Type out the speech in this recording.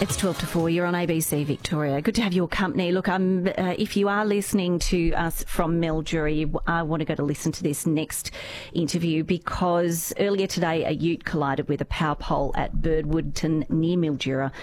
It's 12 to 4. You're on ABC Victoria. Good to have your company. Look, if you are listening to us from Mildura, I want to go to listen to this next interview because earlier today a ute collided with a power pole at Birdwoodton near Mildura